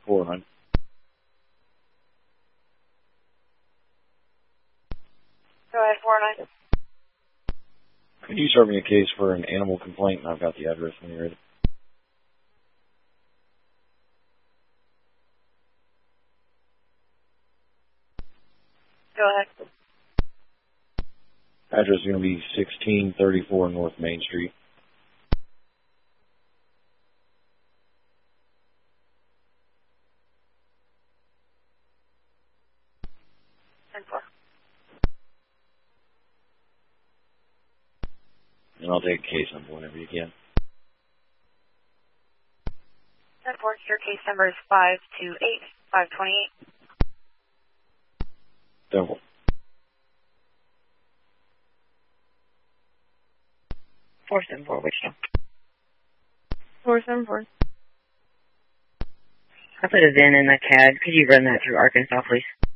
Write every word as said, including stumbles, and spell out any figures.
four, hon. Go ahead, four nine. Could you serve me a case for an animal complaint? And I've got the address when you're ready. Go ahead. Address is going to be sixteen thirty-four North Main Street. ten four. And I'll take a case number whenever you can. ten four, your case number is five two eight five two eight. Double. four seven four, which one? four seven four. I put a V I N in the C A D. Could you run that through Arkansas, please?